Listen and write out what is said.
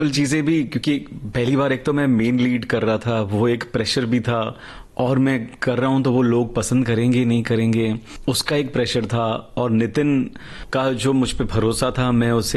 चीजें भी, क्योंकि पहली बार एक तो मैं मेन लीड कर रहा था, वो एक प्रेशर भी था, और मैं कर रहा हूं तो वो लोग पसंद करेंगे नहीं करेंगे, उसका एक प्रेशर था। और नितिन का जो मुझ पे भरोसा था, मैं उसे